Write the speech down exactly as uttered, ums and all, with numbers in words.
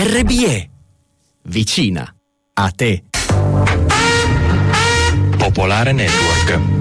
R B E. Vicina a te. Popolare Network.